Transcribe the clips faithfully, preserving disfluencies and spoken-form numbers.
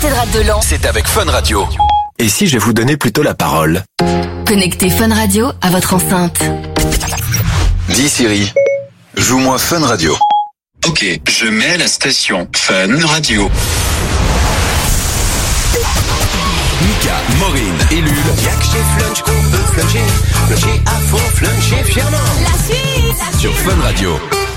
cathédrale de Lens. C'est avec Fun Radio. Et si je vous donnais plutôt la parole? Connectez Fun Radio à votre enceinte. Dis Siri, joue-moi Fun Radio. Ok, je mets la station Fun Radio. Mika, Maureen et Lul. Y'a que chez Flunch qu'on peut fluncher, fluncher à fond, fluncher fièrement. La suite, la Sur Fun Radio.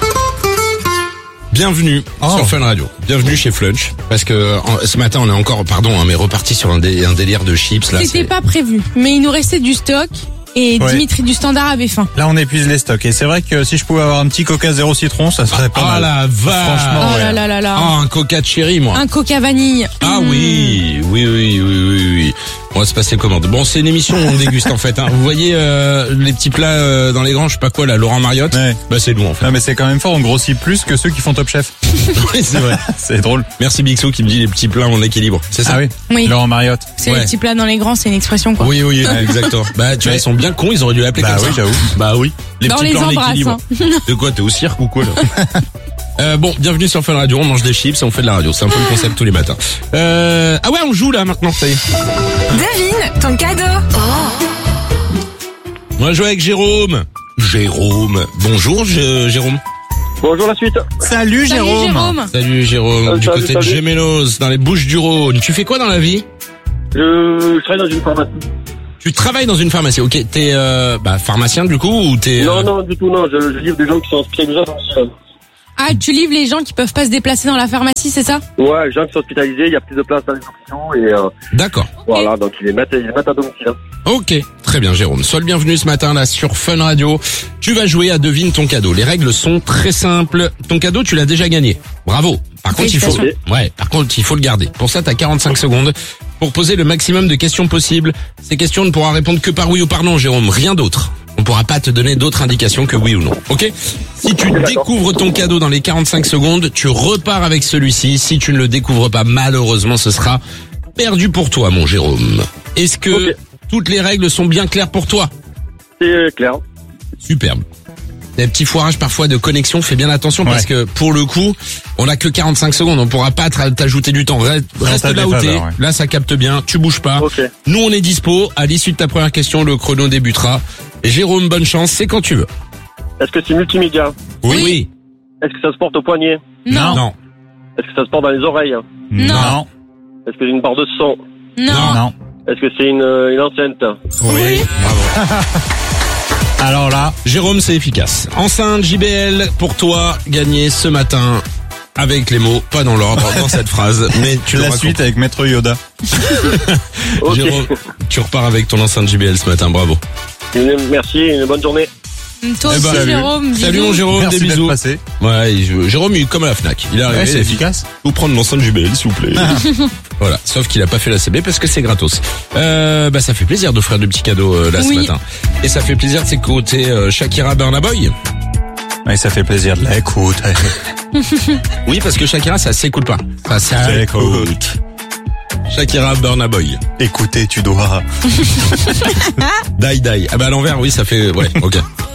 Bienvenue oh. sur Fun Radio. Bienvenue chez Flunch. Parce que en, ce matin, on est encore, pardon, hein, mais reparti sur un, dé, un délire de chips. Là, C'était c'est... pas prévu, mais il nous restait du stock. Et ouais. Dimitri du Standard avait faim. Là, on épuise les stocks. Et c'est vrai que si je pouvais avoir un petit Coca zéro citron, ça serait pas ah mal. Ah la vache. Franchement, oh ouais. là là là là. Ah, un Coca cherry, moi. Un Coca vanille. Ah mmh. oui, oui, oui, oui, oui, oui. On va se passer commande. Bon, c'est une émission où on déguste en fait. Hein. Vous voyez euh, les petits plats euh, dans les grands, je sais pas quoi, là, Laurent Mariotte. Ouais. Bah c'est nous en fait. Non mais c'est quand même fort, on grossit plus que ceux qui font Top Chef. Oui, c'est vrai. C'est drôle. Merci Bixou qui me dit les petits plats en équilibre. C'est ça? Ah oui. Oui. Laurent Mariotte. C'est ouais. les petits plats dans les grands, c'est une expression quoi. Oui, oui, exactement. Bah tu vois, ils sont bien cons, ils auraient dû l'appeler bah comme oui, ça. J'avoue. Bah oui. Les dans petits les plats en embrasses, équilibre. hein. De quoi, t'es au cirque ou quoi là? Euh, bon, bienvenue sur Fun Radio, on mange des chips et on fait de la radio. C'est un peu le concept tous les matins. Euh, ah ouais, on joue là maintenant, ça y est. Devine ton cadeau. Oh. On va jouer avec Jérôme. Jérôme. Bonjour je, Jérôme. Bonjour la suite. Salut Jérôme. Salut Jérôme. Salut Jérôme, Euh, du salut, côté salut. de Gémenos, dans les Bouches-du-Rhône. Tu fais quoi dans la vie? Je, je travaille dans une pharmacie. Tu travailles dans une pharmacie, ok. T'es euh, bah, pharmacien du coup ou t'es... Euh... Non, non, du tout, non. Je, je livre des gens qui sont hospitalisés. Dans... Ah, tu livres les gens qui peuvent pas se déplacer dans la pharmacie, c'est ça? Ouais, les gens qui sont hospitalisés, il y a plus de place dans les hôpitaux et euh, D'accord. voilà, donc ils les mettent, ils les mettent à domicile. Ok, très bien Jérôme. Sois le bienvenu ce matin là sur Fun Radio. Tu vas jouer à Devine ton cadeau. Les règles sont très simples. Ton cadeau, tu l'as déjà gagné. Bravo. Par contre, il faut, ouais, par contre, il faut le garder. Pour ça, t'as quarante-cinq secondes pour poser le maximum de questions possibles. Ces questions ne pourra répondre que par oui ou par non, Jérôme. Rien d'autre. On pourra pas te donner d'autres indications que oui ou non. Ok? Si tu découvres ton cadeau dans les quarante-cinq secondes, tu repars avec celui-ci. Si tu ne le découvres pas, malheureusement, ce sera perdu pour toi, mon Jérôme. Est-ce que okay. toutes les règles sont bien claires pour toi? C'est clair. Superbe. Des petits foirages parfois de connexion, fais bien attention parce ouais. que pour le coup, on a que quarante-cinq secondes, on pourra pas t'ajouter du temps. Reste, reste là où t'es, ouais. Là ça capte bien, tu bouges pas. Okay. Nous on est dispo, à l'issue de ta première question, le chrono débutera. Jérôme, bonne chance, c'est quand tu veux. Est-ce que c'est multimédia? Oui. oui. Est-ce que ça se porte au poignet? Non. non. Est-ce que ça se porte dans les oreilles? Non. non. Est-ce que c'est une barre de son? Non. non. Est-ce que c'est une, une enceinte? Oui. oui. Bravo. Alors là, Jérôme, c'est efficace. Enceinte J B L pour toi, gagné ce matin avec les mots, pas dans l'ordre, dans cette phrase, mais tu la suite avec Maître Yoda. Okay. Jérôme, tu repars avec ton enceinte J B L ce matin, bravo. Une, merci, une bonne journée. Toi eh aussi, ben, salut. Jérôme. Salut mon Jérôme, merci des bisous. Passé. Ouais, il, Jérôme, il est comme à la Fnac. Il est arrivé. Ouais, c'est efficace. Vous prendre l'enceinte J B L, s'il vous plaît. Voilà. Sauf qu'il a pas fait la C B parce que c'est gratos. Euh, bah, ça fait plaisir d'offrir de petits cadeaux, euh, là, oui. ce matin. Et ça fait plaisir de s'écouter, euh, Shakira Burna Boy. Ouais, ça fait plaisir de l'écouter. Oui, parce que Shakira, ça s'écoute pas. Ça s'écoute. Shakira Burna Boy. Écoutez, tu dois. Die, die. Ah bah, à l'envers, oui, ça fait, ouais, ok.